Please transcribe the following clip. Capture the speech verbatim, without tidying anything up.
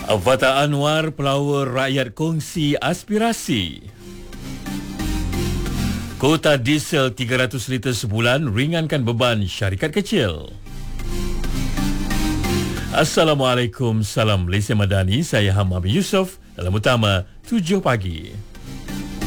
Fata Anwar, pelawar rakyat kongsi aspirasi. Kota diesel tiga ratus liter sebulan ringankan beban syarikat kecil. Assalamualaikum, salam Malaysia Madani. Saya Hamam Yusof dalam utama tujuh pagi.